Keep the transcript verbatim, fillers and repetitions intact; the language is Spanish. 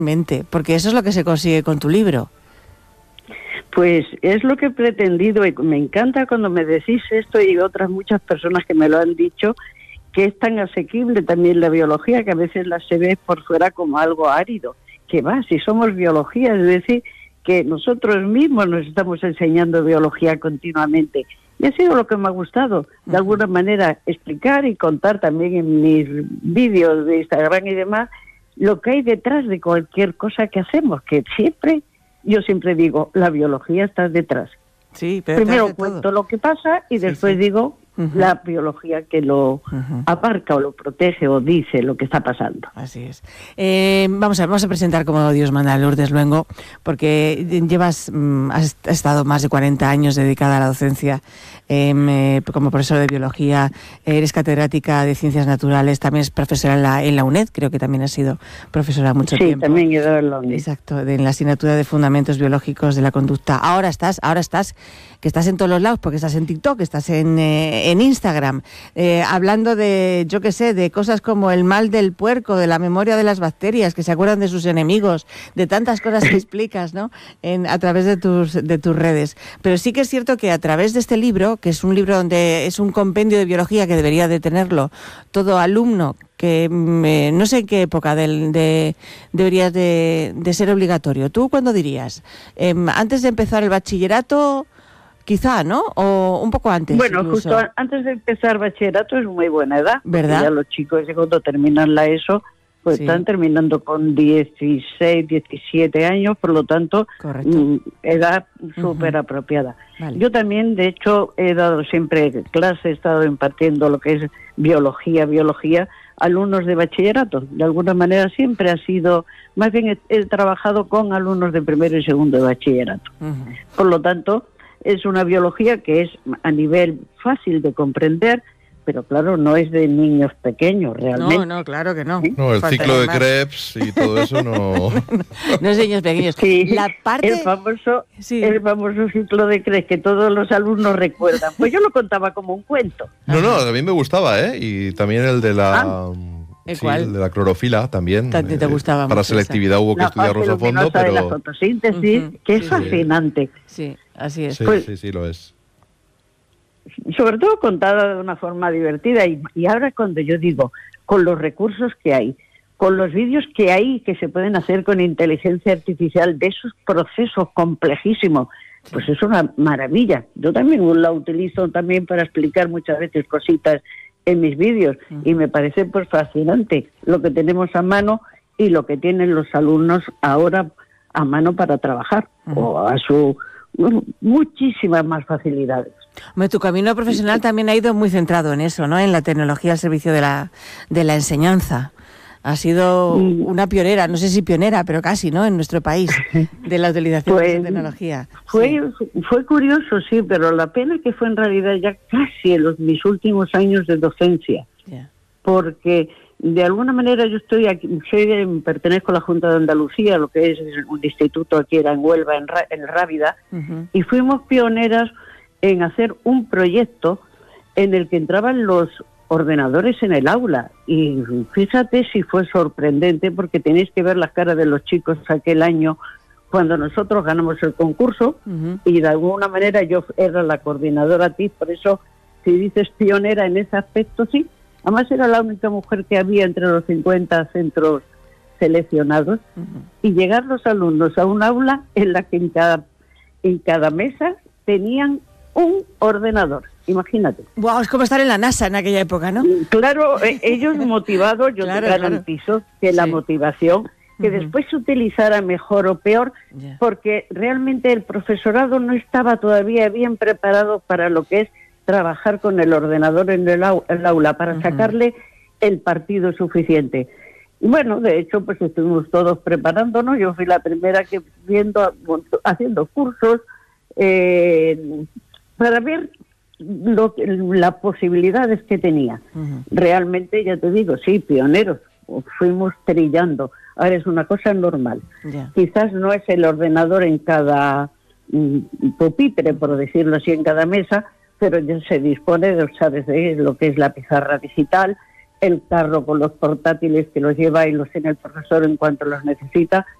mente, porque eso es lo que se consigue con tu libro. Pues es lo que he pretendido y me encanta cuando me decís esto y otras muchas personas que me lo han dicho, que es tan asequible también la biología, que a veces la se ve por fuera como algo árido. Que va, si somos biología, es decir, que nosotros mismos nos estamos enseñando biología continuamente. Y ha sido lo que me ha gustado, de alguna manera, explicar y contar también en mis vídeos de Instagram y demás, lo que hay detrás de cualquier cosa que hacemos, que siempre, yo siempre digo, la biología está detrás. Sí, pero primero cuento todo lo que pasa y sí, después sí. digo uh-huh. la biología que lo uh-huh. abarca o lo protege o dice lo que está pasando. Así es. Eh, vamos a vamos a presentar como Dios manda a Lourdes Luengo, porque llevas mmm, has estado más de cuarenta años dedicada a la docencia eh, como profesora de biología, eres catedrática de ciencias naturales, también es profesora en la, en la UNED, creo que también has sido profesora mucho sí, tiempo. Sí, también he dado en la UNED. Exacto, de, en la asignatura de Fundamentos Biológicos de la Conducta. Ahora estás, ahora estás que estás en todos los lados, porque estás en TikTok, estás en, eh, en Instagram, eh, hablando de, yo qué sé, de cosas como el mal del puerco, de la memoria de las bacterias, que se acuerdan de sus enemigos, de tantas cosas que explicas, ¿no?, en, a través de tus, de tus redes. Pero sí que es cierto que a través de este libro, que es un libro donde es un compendio de biología que debería de tenerlo todo alumno, que eh, no sé en qué época del, de, deberías de, de ser obligatorio. ¿Tú cuándo dirías? Eh, ¿Antes de empezar el bachillerato? Quizá, ¿no? O un poco antes. Bueno, incluso. Justo antes de empezar bachillerato es muy buena edad. ¿Verdad? Ya los chicos cuando terminan la ESO, pues sí. están terminando con dieciséis, diecisiete años, por lo tanto, mm, edad súper uh-huh. apropiada. Vale. Yo también, de hecho, he dado siempre clase, he estado impartiendo lo que es biología, biología, alumnos de bachillerato. De alguna manera siempre ha sido, más bien he, he trabajado con alumnos de primero y segundo de bachillerato. Uh-huh. Por lo tanto, es una biología que es a nivel fácil de comprender, pero claro, no es de niños pequeños realmente. No, no, claro que no. ¿Sí? No, el Falta ciclo de, de Krebs y todo eso no... no es de niños pequeños. Sí, la parte... el, famoso, sí. el famoso ciclo de Krebs que todos los alumnos recuerdan. Pues yo lo contaba como un cuento. No, no, a mí me gustaba, ¿eh? Y también el de la... Ah. ¿El sí, cuál? el de la clorofila también. También te gustaba eh, Para selectividad esa. Hubo que la estudiarlos a fondo, pero... de la fotosíntesis, uh-huh. que es sí, fascinante. Sí, así es. Sí, pues, sí, sí, lo es. Sobre todo contada de una forma divertida. Y, y ahora cuando yo digo, con los recursos que hay, con los vídeos que hay que se pueden hacer con inteligencia artificial de esos procesos complejísimos, pues es una maravilla. Yo también la utilizo también para explicar muchas veces cositas en mis vídeos uh-huh. y me parece pues fascinante lo que tenemos a mano y lo que tienen los alumnos ahora a mano para trabajar uh-huh. o a su bueno, muchísimas más facilidades. Hombre, tu camino profesional también ha ido muy centrado en eso, ¿no? En la tecnología al servicio de la de la enseñanza. Ha sido una pionera, no sé si pionera, pero casi, ¿no? En nuestro país, de la utilización pues, de esa tecnología. Fue, sí. fue curioso, sí, pero la pena que fue en realidad ya casi en los, mis últimos años de docencia. Yeah. Porque de alguna manera yo estoy aquí, soy de, pertenezco a la Junta de Andalucía, lo que es un instituto aquí era en Huelva, en, en Rábida, uh-huh. y fuimos pioneras en hacer un proyecto en el que entraban los ordenadores en el aula, y fíjate si fue sorprendente, porque tenéis que ver las caras de los chicos aquel año cuando nosotros ganamos el concurso, uh-huh. y de alguna manera yo era la coordinadora T I F, por eso si dices pionera en ese aspecto, sí, además era la única mujer que había entre los cincuenta centros seleccionados, uh-huh. y llegar los alumnos a un aula en la que en cada, en cada mesa tenían un ordenador. Imagínate. Wow, es como estar en la NASA en aquella época, ¿no? Claro, ellos motivados, yo claro, te garantizo claro. que sí. la motivación, que uh-huh. después se utilizara mejor o peor, yeah. porque realmente el profesorado no estaba todavía bien preparado para lo que es trabajar con el ordenador en el, au- el aula, para uh-huh. sacarle el partido suficiente. Y bueno, de hecho, pues estuvimos todos preparándonos, yo fui la primera que viendo, haciendo cursos, eh, para ver lo, las posibilidades que tenía. Uh-huh. Realmente, ya te digo, sí, pioneros, fuimos trillando. Ahora es una cosa normal. Yeah. Quizás no es el ordenador en cada mm, pupitre, por decirlo así, en cada mesa, pero ya se dispone de, sabes, de lo que es la pizarra digital, el carro con los portátiles que los lleva y los tiene el profesor en cuanto los necesita,